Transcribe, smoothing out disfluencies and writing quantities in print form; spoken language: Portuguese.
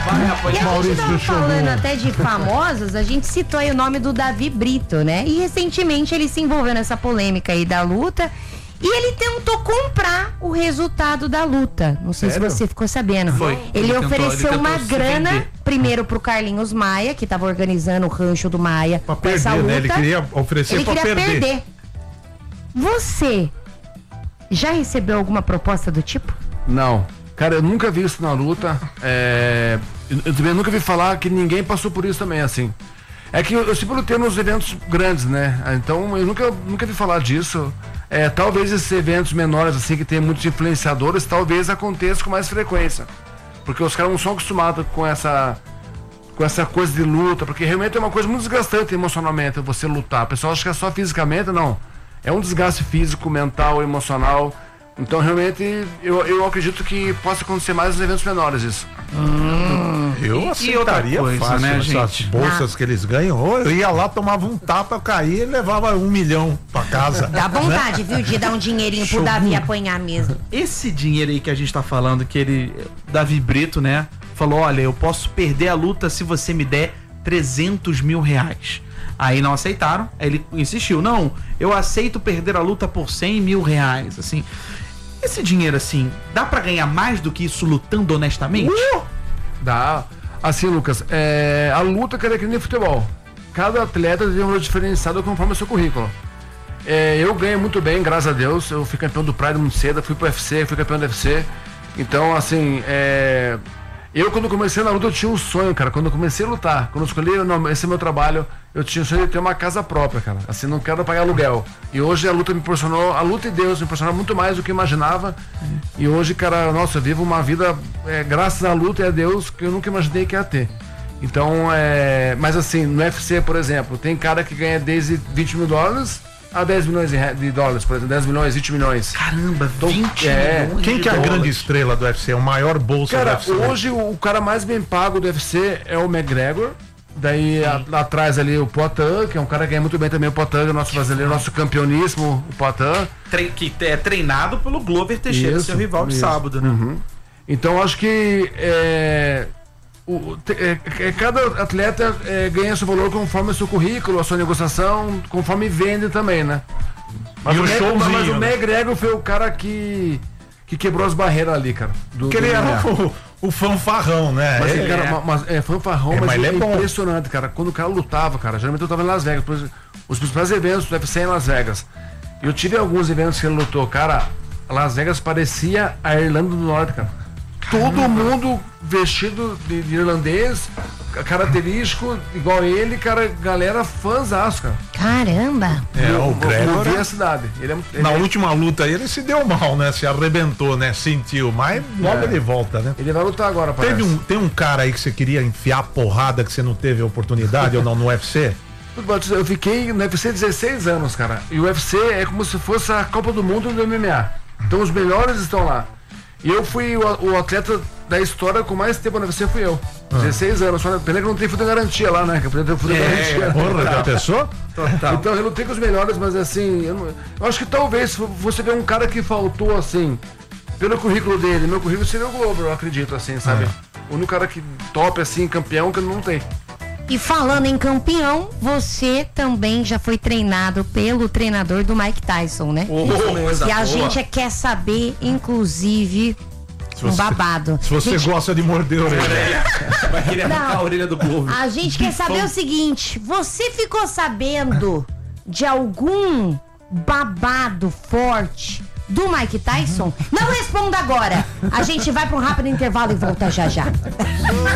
E a gente tava falando até de famosos, a gente citou aí o nome do Davi Brito, né? E recentemente ele se envolveu nessa polêmica aí da luta e ele tentou comprar o resultado da luta. Não sei se você ficou sabendo. Foi. Ele ofereceu uma grana primeiro pro Carlinhos Maia, que tava organizando o rancho do Maia pra com perder, essa luta. né? Ele queria oferecer pra perder. Você já recebeu alguma proposta do tipo? Não. Cara, eu nunca vi isso na luta. Eu também nunca vi falar que ninguém passou por isso também, assim. É que eu sempre lutei nos eventos grandes, né? Então eu nunca vi falar disso. Talvez esses eventos menores, assim, que tem muitos influenciadores, talvez aconteça com mais frequência. Porque os caras não são acostumados com essa coisa de luta, porque realmente é uma coisa muito desgastante emocionalmente você lutar. O pessoal acha que é só fisicamente, não. É um desgaste físico, mental, emocional. Então realmente eu acredito que possa acontecer mais nos eventos menores isso. Eu aceitaria fácil, né, essas bolsas que eles ganham. Ou eu ia lá, tomava um tapa, eu caía e levava 1 milhão pra casa. Dá vontade, viu, de dar um dinheirinho pro Davi apanhar mesmo. Esse dinheiro aí que a gente tá falando, Davi Brito, né, falou, olha, eu posso perder a luta se você me der 300 mil reais. Aí não aceitaram, aí ele insistiu, não, eu aceito perder a luta por 100 mil reais, assim. Esse dinheiro, assim, dá pra ganhar mais do que isso lutando honestamente? Dá. Assim, Lucas, a luta é que nem futebol. Cada atleta tem um valor diferenciado conforme o seu currículo. Eu ganhei muito bem, graças a Deus. Eu fui campeão do Pride muito cedo, fui pro UFC, fui campeão do UFC. Então, assim, eu quando comecei na luta eu tinha um sonho, cara. Quando eu comecei a lutar, quando eu escolhi, não, esse é meu trabalho, eu tinha o sonho de ter uma casa própria, cara. Assim, não quero pagar aluguel. E hoje a luta me proporcionou, a luta de Deus me proporcionou muito mais do que eu imaginava. E hoje, cara, nossa, eu vivo uma vida, graças à luta e a Deus, que eu nunca imaginei que ia ter. Então, mas assim, no UFC, por exemplo, tem cara que ganha desde 20 mil dólares a 10 milhões de dólares, por exemplo, 10 milhões, 20 milhões. Caramba, 20 milhões. Quem que é a grande estrela do UFC? O maior bolsa do UFC? Hoje o cara mais bem pago do UFC é o McGregor. Daí lá atrás ali o Poatan, que é um cara que ganha muito bem também, o Poatan, o nosso brasileiro, nosso campeoníssimo, o Poatan. Que é treinado pelo Glover Teixeira, seu rival de sábado, né? Uhum. Então acho que cada atleta ganha seu valor conforme o seu currículo, a sua negociação, conforme vende também, né? Mas o McGregor foi o cara que quebrou as barreiras ali, cara. Porque ele era o fanfarrão, né? Fanfarrão, mas ele é impressionante, cara. Quando o cara lutava, cara, geralmente eu tava em Las Vegas, os principais eventos do UFC em Las Vegas. Eu tive alguns eventos que ele lutou, cara, Las Vegas parecia a Irlanda do Norte, cara. Todo mundo vestido de irlandês, característico, igual ele, cara, galera fãzaço, cara. Caramba! O Gregor a cidade. Na última luta aí ele se deu mal, né? Se arrebentou, né? Sentiu, mas logo ele volta, né? Ele vai lutar agora, parece. Tem um cara aí que você queria enfiar porrada que você não teve oportunidade ou não no UFC? Eu fiquei no UFC 16 anos, cara. E o UFC é como se fosse a Copa do Mundo do MMA. Então os melhores estão lá. E eu fui o atleta da história com mais tempo no UFC, fui eu. 16 anos, só pena que não tem fundo de garantia lá, né? Que eu tenho fundo de garantia. Porra, já pensou? Total. Então eu lutei com os melhores, mas assim, eu acho que talvez você vê um cara que faltou, assim, pelo currículo dele, meu currículo seria o Globo, eu acredito, assim, sabe? O único cara que top, assim, campeão, que não tem. E falando em campeão, você também já foi treinado pelo treinador do Mike Tyson, né? E a gente quer saber, inclusive, um babado. Se você gosta de morder a orelha. Vai querer arrancar a orelha do povo. A gente quer saber o seguinte: você ficou sabendo de algum babado forte do Mike Tyson? Não responda agora. A gente vai para um rápido intervalo e volta já já.